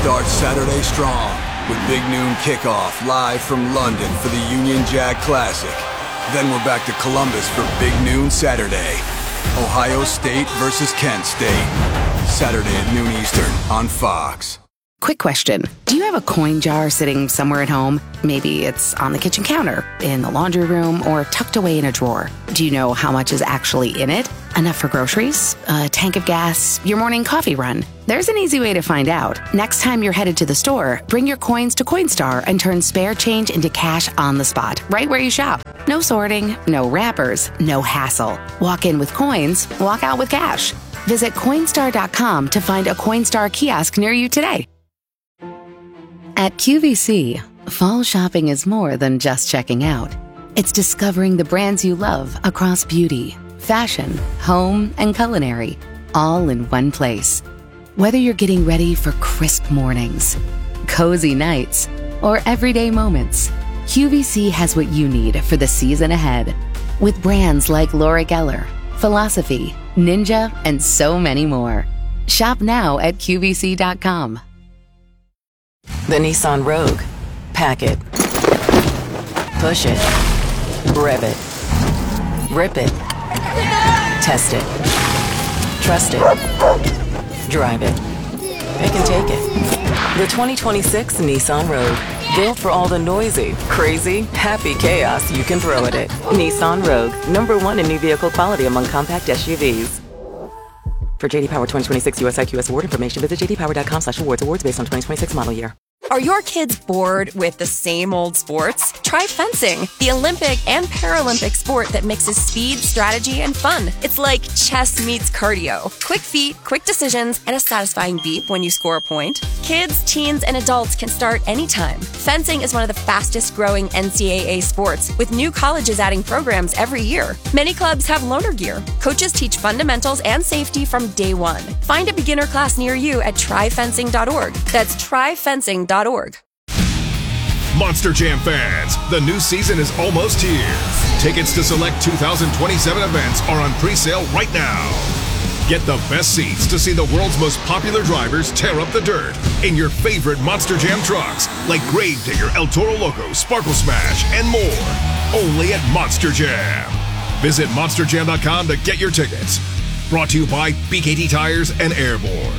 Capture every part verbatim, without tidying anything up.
starts Saturday strong with Big Noon Kickoff live from London for the Union Jack Classic. Then we're back to Columbus for Big Noon Saturday. Ohio State versus Kent State. Saturday at noon Eastern on Fox. Quick question. Do you have a coin jar sitting somewhere at home? Maybe it's on the kitchen counter, in the laundry room, or tucked away in a drawer. Do you know how much is actually in it? Enough for groceries? A tank of gas? Your morning coffee run? There's an easy way to find out. Next time you're headed to the store, bring your coins to Coinstar and turn spare change into cash on the spot, right where you shop. No sorting, no wrappers, no hassle. Walk in with coins, walk out with cash. Visit Coinstar dot com to find a Coinstar kiosk near you today. At Q V C, fall shopping is more than just checking out. It's discovering the brands you love across beauty, fashion, home, and culinary, all in one place. Whether you're getting ready for crisp mornings, cozy nights, or everyday moments, Q V C has what you need for the season ahead. With brands like Laura Geller, Philosophy, Ninja, and so many more. Shop now at Q V C dot com. The Nissan Rogue. Pack it. Push it. Rev it. Rip it. Test it. Trust it. Drive it. Pick and take it. The twenty twenty-six Nissan Rogue. Built for all the noisy, crazy, happy chaos you can throw at it. Nissan Rogue. Number one in new vehicle quality among compact S U Vs. For J D Power twenty twenty-six U S I Q S award information, visit j d power dot com slash awards. Awards based on twenty twenty-six model year. Are your kids bored with the same old sports? Try fencing, the Olympic and Paralympic sport that mixes speed, strategy, and fun. It's like chess meets cardio. Quick feet, quick decisions, and a satisfying beep when you score a point. Kids, teens, and adults can start anytime. Fencing is one of the fastest growing N C double A sports, with new colleges adding programs every year. Many clubs have loaner gear. Coaches teach fundamentals and safety from day one. Find a beginner class near you at try fencing dot org. That's try fencing dot org. Monster Jam fans, the new season is almost here. Tickets to select two thousand twenty-seven events are on pre-sale right now. Get the best seats to see the world's most popular drivers tear up the dirt in your favorite Monster Jam trucks, like Gravedigger, El Toro Loco, Sparkle Smash, and more. Only at Monster Jam. Visit monster jam dot com to get your tickets. Brought to you by B K T Tires and Airborne.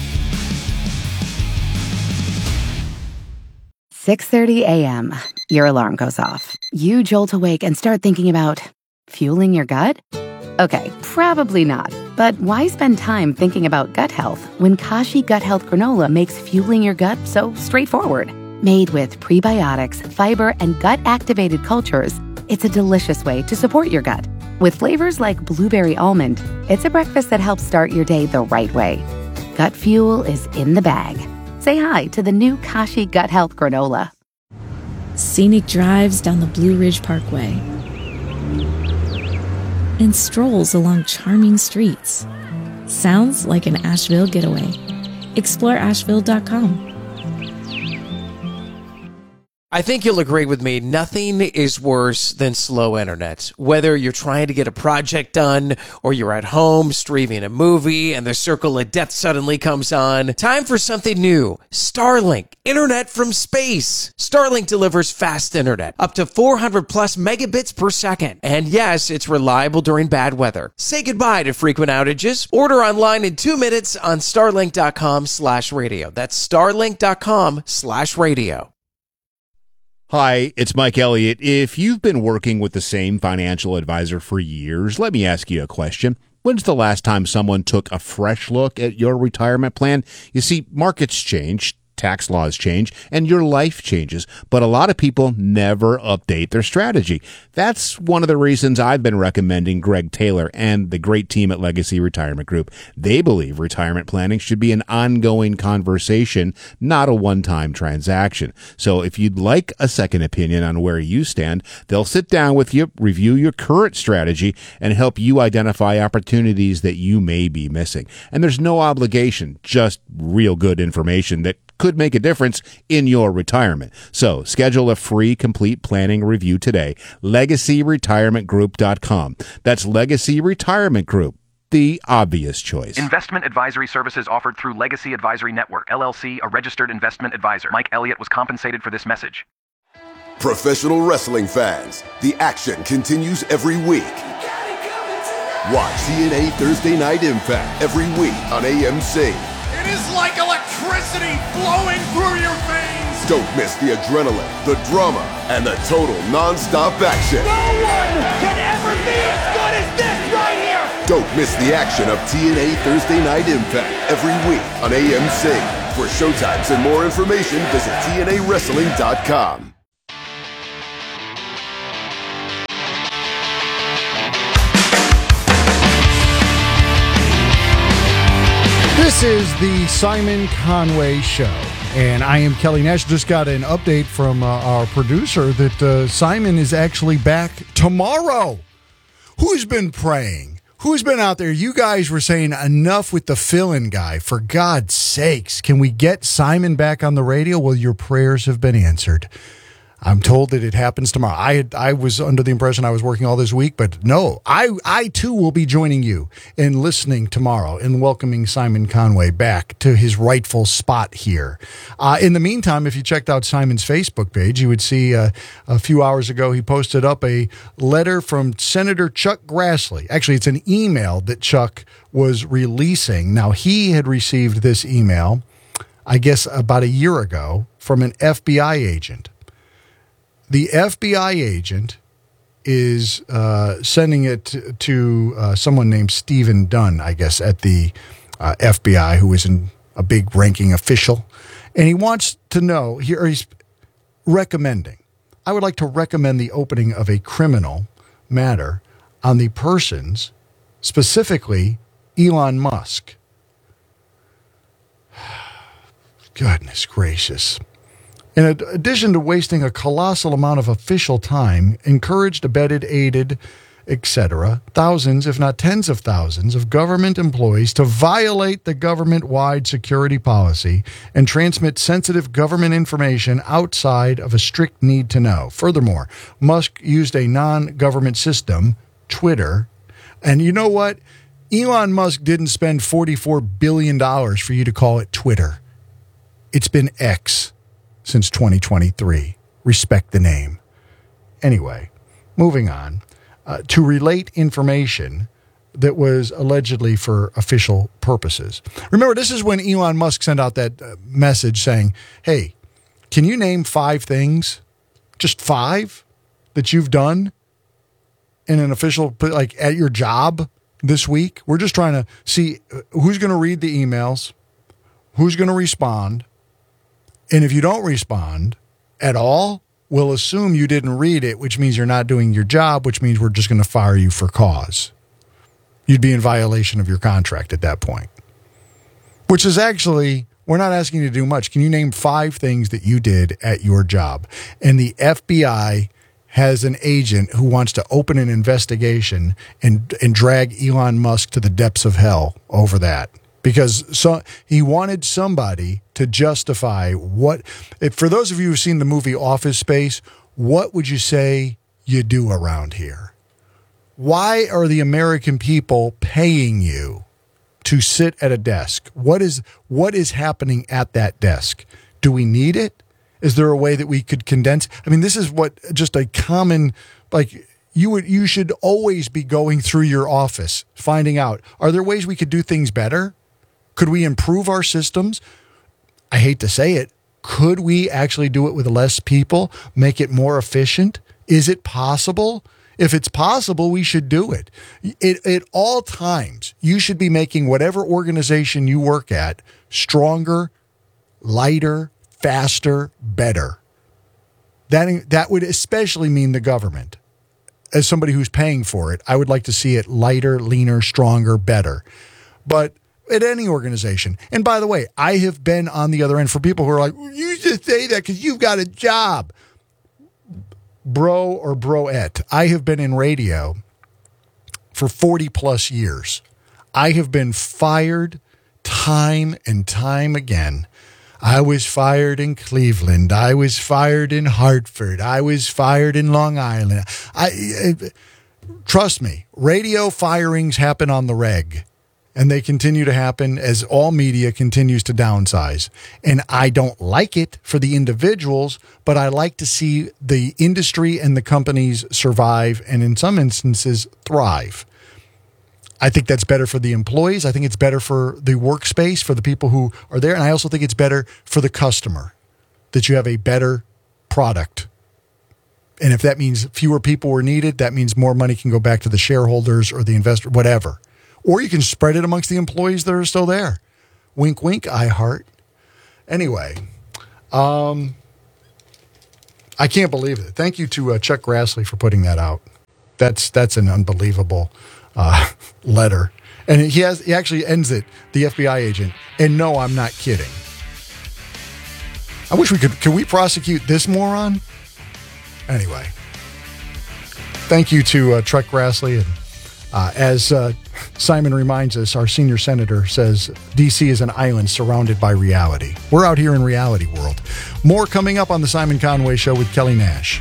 six thirty a.m. Your alarm goes off. You jolt awake and start thinking about fueling your gut? Okay, probably not. But why spend time thinking about gut health when Kashi Gut Health Granola makes fueling your gut so straightforward? Made with prebiotics, fiber, and gut-activated cultures, it's a delicious way to support your gut. With flavors like blueberry almond, it's a breakfast that helps start your day the right way. Gut fuel is in the bag. Say hi to the new Kashi Gut Health Granola. Scenic drives down the Blue Ridge Parkway and strolls along charming streets. Sounds like an Asheville getaway. explore asheville dot com. I think you'll agree with me, nothing is worse than slow internet. Whether you're trying to get a project done or you're at home streaming a movie and the circle of death suddenly comes on, time for something new. Starlink, internet from space. Starlink delivers fast internet, up to four hundred plus megabits per second. And yes, it's reliable during bad weather. Say goodbye to frequent outages. Order online in two minutes on starlink dot com slash radio. That's starlink dot com slash radio. Hi, it's Mike Elliott. If you've been working with the same financial advisor for years, let me ask you a question. When's the last time someone took a fresh look at your retirement plan? You see, markets change, tax laws change, and your life changes, but a lot of people never update their strategy. That's one of the reasons I've been recommending Greg Taylor and the great team at Legacy Retirement Group. They believe retirement planning should be an ongoing conversation, not a one-time transaction. So if you'd like a second opinion on where you stand, they'll sit down with you, review your current strategy, and help you identify opportunities that you may be missing. And there's no obligation, just real good information that could make a difference in your retirement. So schedule a free complete planning review today. legacy retirement group dot com. That's Legacy Retirement Group. the obvious choice. Investment advisory services offered through Legacy Advisory Network, L L C, a registered investment advisor. Mike Elliott was compensated for this message. Professional wrestling fans, the action continues every week. Watch T N A Thursday Night Impact every week on A M C. It is like electricity flowing through your veins. Don't miss the adrenaline, the drama, and the total non-stop action. No one can ever be as good as this right here. Don't miss the action of T N A Thursday Night Impact every week on A M C. For showtimes and more information, visit T N A wrestling dot com. This is the Simon Conway Show, and I am Kelly Nash. Just got an update from uh, our producer that uh, Simon is actually back tomorrow. Who's been praying? Who's been out there? You guys were saying enough with the fill-in guy. For God's sakes, can we get Simon back on the radio? Well, your prayers have been answered. I'm told that it happens tomorrow. I had, I was under the impression I was working all this week, but no, I I too will be joining you in listening tomorrow and welcoming Simon Conway back to his rightful spot here. Uh, in the meantime, if you checked out Simon's Facebook page, you would see uh, a few hours ago he posted up a letter from Senator Chuck Grassley. Actually, it's an email that Chuck was releasing. Now, he had received this email, I guess, about a year ago from an F B I agent. The F B I agent is uh, sending it to, to uh, someone named Stephen Dunn, I guess, at the uh, F B I, who is an, a big ranking official. And he wants to know, here he's recommending, I would like to recommend the opening of a criminal matter on the persons, specifically Elon Musk. Goodness gracious. In addition to wasting a colossal amount of official time, encouraged, abetted, aided, et cetera, thousands, if not tens of thousands, of government employees to violate the government-wide security policy and transmit sensitive government information outside of a strict need to know. Furthermore, Musk used a non-government system, Twitter, and you know what? Elon Musk didn't spend forty-four billion dollars for you to call it Twitter. It's been X since twenty twenty-three. Respect the name. Anyway, moving on. Uh, to relate information that was allegedly for official purposes. Remember, this is when Elon Musk sent out that uh, message saying, hey, can you name five things, just five, that you've done in an official, like at your job this week? We're just trying to see who's going to read the emails, who's going to respond. And if you don't respond at all, we'll assume you didn't read it, which means you're not doing your job, which means we're just going to fire you for cause. You'd be in violation of your contract at that point. Which is actually, we're not asking you to do much. Can you name five things that you did at your job? And the F B I has an agent who wants to open an investigation and, and drag Elon Musk to the depths of hell over that. Because so he wanted somebody to justify what, if, for those of you who've seen the movie Office Space, what would you say you do around here? Why are the American people paying you to sit at a desk? What is what is happening at that desk? Do we need it? Is there a way that we could condense? I mean, this is what just a common, like, you would you should always be going through your office, finding out, are there ways we could do things better? Could we improve our systems? I hate to say it. Could we actually do it with less people, make it more efficient? Is it possible? If it's possible, we should do it. It at all times, you should be making whatever organization you work at stronger, lighter, faster, better. That, that would especially mean the government. As somebody who's paying for it, I would like to see it lighter, leaner, stronger, better. But at any organization. And by the way, I have been on the other end for people who are like, you just say that because you've got a job. Bro or broette. I have been in radio for forty plus years. I have been fired time and time again. I was fired in Cleveland. I was fired in Hartford. I was fired in Long Island. I, I trust me, radio firings happen on the reg. And they continue to happen as all media continues to downsize. And I don't like it for the individuals, but I like to see the industry and the companies survive and in some instances thrive. I think that's better for the employees. I think it's better for the workspace, for the people who are there. And I also think it's better for the customer that you have a better product. And if that means fewer people were needed, that means more money can go back to the shareholders or the investor, whatever. Or you can spread it amongst the employees that are still there. Wink, wink, iHeart. Anyway, um, I can't believe it. Thank you to uh, Chuck Grassley for putting that out. That's that's an unbelievable uh, letter. And he has he actually ends it, the F B I agent. And no, I'm not kidding. I wish we could. Can we prosecute this moron? Anyway, thank you to uh, Chuck Grassley. And uh, as uh, Simon reminds us, our senior senator says D C is an island surrounded by reality. We're out here in reality world. More coming up on the Simon Conway Show with Kelly Nash.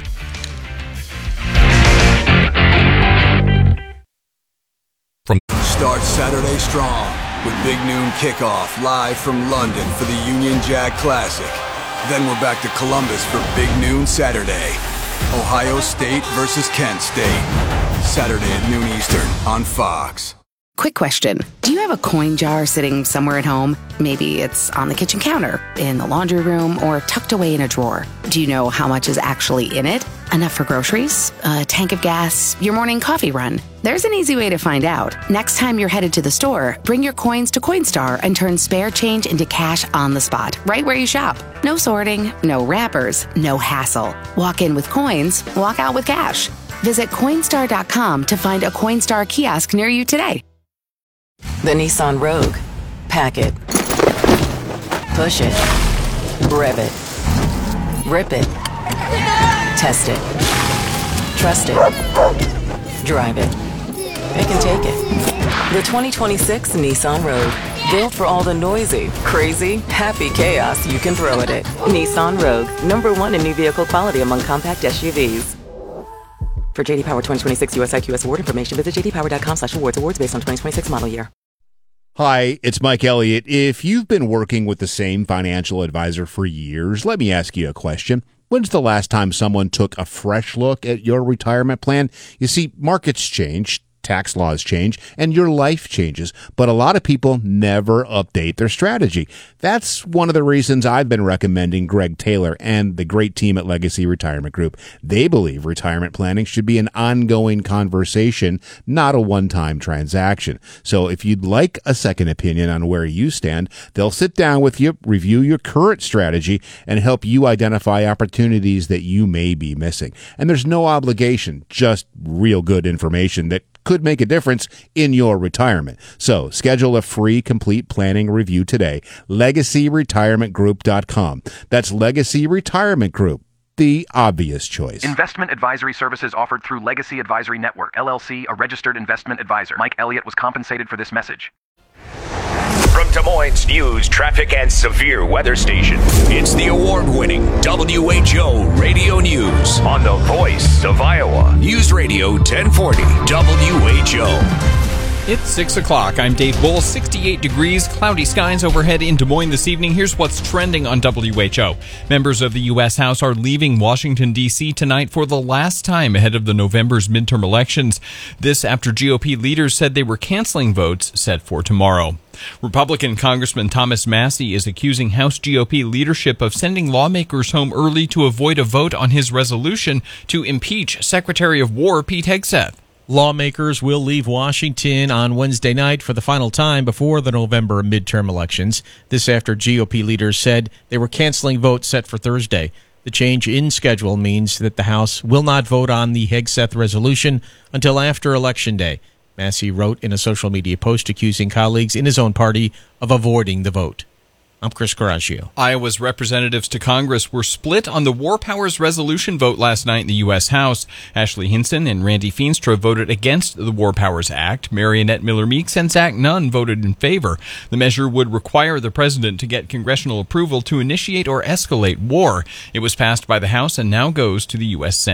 From Start Saturday strong with Big Noon Kickoff live from London for the Union Jack Classic. Then we're back to Columbus for Big Noon Saturday. Ohio State versus Kent State. Saturday at noon Eastern on Fox. Quick question. Do you have a coin jar sitting somewhere at home? Maybe it's on the kitchen counter, in the laundry room, or tucked away in a drawer. Do you know how much is actually in it? Enough for groceries? A tank of gas? Your morning coffee run? There's an easy way to find out. Next time you're headed to the store, bring your coins to Coinstar and turn spare change into cash on the spot, right where you shop. No sorting, no wrappers, no hassle. Walk in with coins, walk out with cash. Visit Coinstar dot com to find a Coinstar kiosk near you today. The Nissan Rogue. Pack it. Push it. Rev it. Rip it. Test it. Trust it. Drive it. Pick and take it. The twenty twenty-six Nissan Rogue. Built for all the noisy, crazy, happy chaos you can throw at it. Nissan Rogue. Number one in new vehicle quality among compact S U Vs. For J D Power twenty twenty-six U S I Q S award information, visit j d power dot com slash awards. Awards based on twenty twenty-six model year. Hi, it's Mike Elliott. If you've been working with the same financial advisor for years, let me ask you a question. When's the last time someone took a fresh look at your retirement plan? You see, markets change, tax laws change, and your life changes, but a lot of people never update their strategy. That's one of the reasons I've been recommending Greg Taylor and the great team at Legacy Retirement Group. They believe retirement planning should be an ongoing conversation, not a one-time transaction. So if you'd like a second opinion on where you stand, they'll sit down with you, review your current strategy, and help you identify opportunities that you may be missing. And there's no obligation, just real good information that could make a difference in your retirement. So schedule a free complete planning review today. legacy retirement group dot com. That's Legacy Retirement Group, the obvious choice. Investment advisory services offered through Legacy Advisory Network, L L C, a registered investment advisor. Mike Elliott was compensated for this message. From Des Moines News, traffic, and severe weather station, it's the award-winning W H O Radio News on the Voice of Iowa. News Radio ten forty W H O. It's six o'clock. I'm Dave Bull. sixty-eight degrees, cloudy skies overhead in Des Moines this evening. Here's what's trending on W H O. Members of the U S House are leaving Washington, D C tonight for the last time ahead of the November's midterm elections. This after G O P leaders said they were canceling votes set for tomorrow. Republican Congressman Thomas Massie is accusing House G O P leadership of sending lawmakers home early to avoid a vote on his resolution to impeach Secretary of War Pete Hegseth. Lawmakers will leave Washington on Wednesday night for the final time before the November midterm elections. This after G O P leaders said they were canceling votes set for Thursday. The change in schedule means that the House will not vote on the Hegseth resolution until after Election Day. Massie wrote in a social media post accusing colleagues in his own party of avoiding the vote. I'm Chris Coraggio. Iowa's representatives to Congress were split on the War Powers Resolution vote last night in the U S. House. Ashley Hinson and Randy Feenstra voted against the War Powers Act. Marionette Miller-Meeks and Zach Nunn voted in favor. The measure would require the president to get congressional approval to initiate or escalate war. It was passed by the House and now goes to the U S. Senate.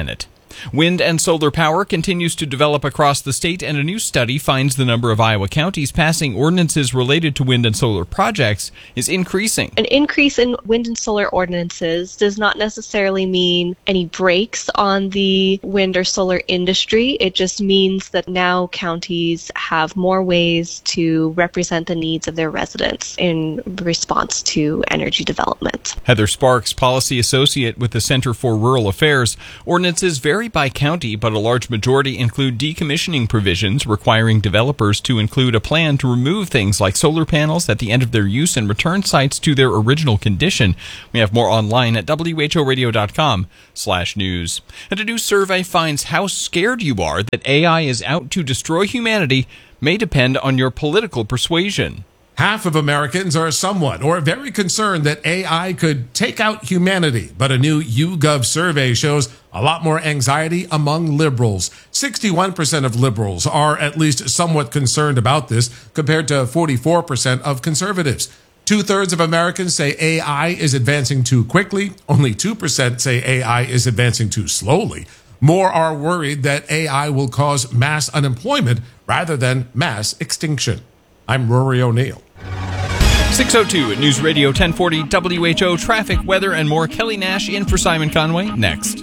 Wind and solar power continues to develop across the state, and a new study finds the number of Iowa counties passing ordinances related to wind and solar projects is increasing. An increase in wind and solar ordinances does not necessarily mean any brakes on the wind or solar industry. It just means that now counties have more ways to represent the needs of their residents in response to energy development. Heather Sparks, policy associate with the Center for Rural Affairs. Ordinances vary by county, but a large majority include decommissioning provisions requiring developers to include a plan to remove things like solar panels at the end of their use and return sites to their original condition. We have more online at W H O radio dot com slash news. And a new survey finds how scared you are that A I is out to destroy humanity may depend on your political persuasion. Half of Americans are somewhat or very concerned that A I could take out humanity, but a new YouGov survey shows a lot more anxiety among liberals. sixty-one percent of liberals are at least somewhat concerned about this, compared to forty-four percent of conservatives. Two-thirds of Americans say A I is advancing too quickly. Only two percent say A I is advancing too slowly. More are worried that A I will cause mass unemployment rather than mass extinction. I'm Rory O'Neill. six oh two at News Radio ten forty W H O, traffic, weather, and more. Kelly Nash in for Simon Conway next.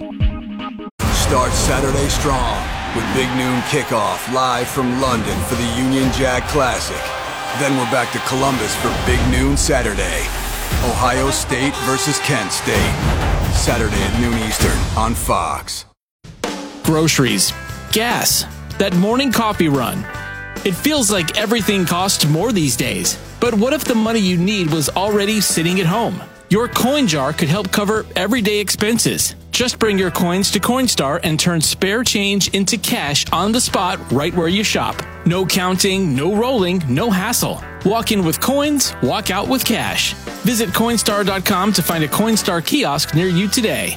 Start Saturday strong with Big Noon Kickoff live from London for the Union Jack Classic. Then we're back to Columbus for Big Noon Saturday. Ohio State versus Kent State. Saturday at noon Eastern on Fox. Groceries, gas, that morning coffee run. It feels like everything costs more these days. But what if the money you need was already sitting at home? Your coin jar could help cover everyday expenses. Just bring your coins to Coinstar and turn spare change into cash on the spot right where you shop. No counting, no rolling, no hassle. Walk in with coins, walk out with cash. Visit Coinstar dot com to find a Coinstar kiosk near you today.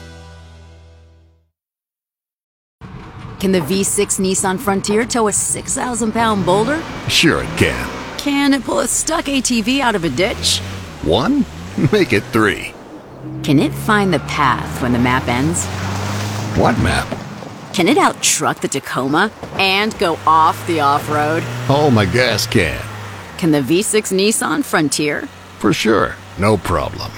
Can the V six Nissan Frontier tow a six thousand pound boulder? Sure it can. Can it pull a stuck A T V out of a ditch? One? Make it three. Can it find the path when the map ends? What map? Can it out-truck the Tacoma and go off the off-road? Oh, my gas can. Can the V six Nissan Frontier? For sure. No problem.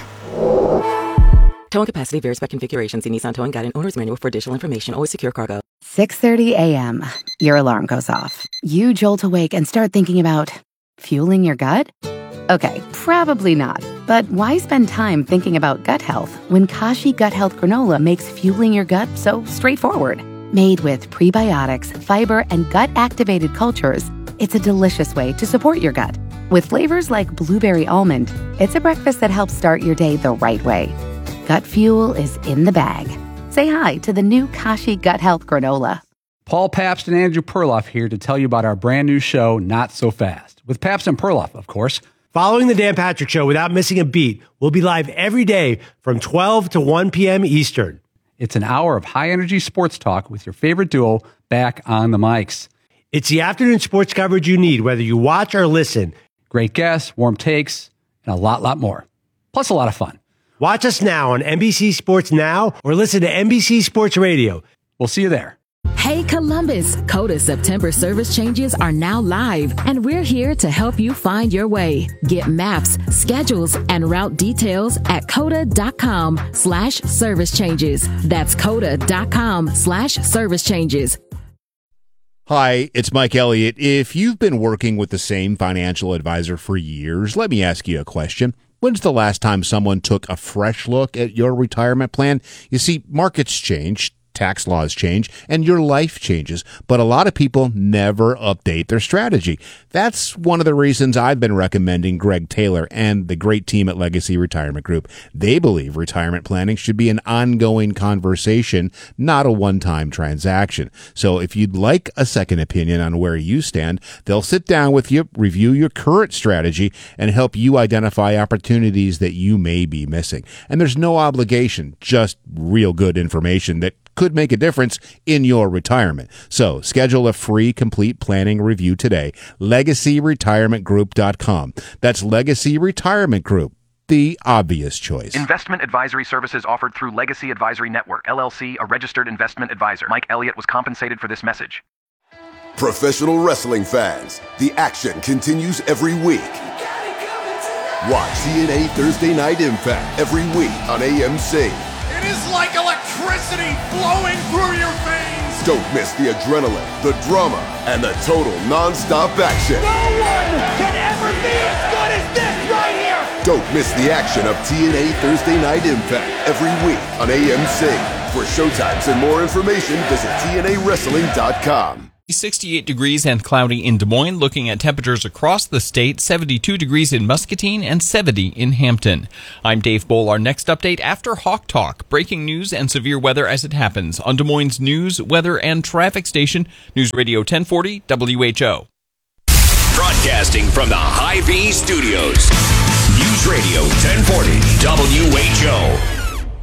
Towing capacity varies by configuration. See Nissan Towing Guide and Owner's Manual for additional information. Always secure cargo. six thirty a.m. Your alarm goes off. You jolt awake and start thinking about fueling your gut? Okay, probably not. But why spend time thinking about gut health when Kashi Gut Health Granola makes fueling your gut so straightforward? Made with prebiotics, fiber, and gut-activated cultures, it's a delicious way to support your gut. With flavors like blueberry almond, it's a breakfast that helps start your day the right way. Gut fuel is in the bag. Say hi to the new Kashi Gut Health Granola. Paul Pabst and Andrew Perloff here to tell you about our brand new show, Not So Fast, with Pabst and Perloff, of course. Following the Dan Patrick Show without missing a beat, we'll be live every day from twelve to one p.m. Eastern. It's an hour of high-energy sports talk with your favorite duo back on the mics. It's the afternoon sports coverage you need, whether you watch or listen. Great guests, warm takes, and a lot, lot more. Plus a lot of fun. Watch us now on N B C Sports Now or listen to N B C Sports Radio. We'll see you there. Hey Columbus, Coda September service changes are now live, and we're here to help you find your way. Get maps, schedules, and route details at coda.com slash service changes. That's coda.com slash service changes. Hi, it's Mike Elliott. If you've been working with the same financial advisor for years, let me ask you a question. When's the last time someone took a fresh look at your retirement plan? You see, markets change, tax laws change, and your life changes, but a lot of people never update their strategy. That's one of the reasons I've been recommending Greg Taylor and the great team at Legacy Retirement Group. They believe retirement planning should be an ongoing conversation, not a one-time transaction. So if you'd like a second opinion on where you stand, they'll sit down with you, review your current strategy, and help you identify opportunities that you may be missing. And there's no obligation, just real good information that could make a difference in your retirement. So schedule a free complete planning review today. legacy retirement group dot com. That's legacy retirement group the obvious choice. Investment advisory services offered through Legacy Advisory Network, L L C, a registered investment advisor. Mike Elliott was compensated for this message. Professional wrestling fans, the action continues every week. Watch T N A Thursday Night Impact every week on A M C. It is like electricity flowing through your veins. Don't miss the adrenaline, the drama, and the total non-stop action. No one can ever be as good as this right here. Don't miss the action of T N A Thursday Night Impact every week on A M C. For showtimes and more information, visit T N A wrestling dot com. sixty-eight degrees and cloudy in Des Moines. Looking at temperatures across the state, seventy-two degrees in Muscatine and seventy in Hampton. I'm Dave Bohl. Our next update after Hawk Talk. Breaking news and severe weather as it happens on Des Moines News, Weather, and Traffic Station. News Radio ten forty W H O. Broadcasting from the Hy-Vee Studios. News Radio ten forty W H O.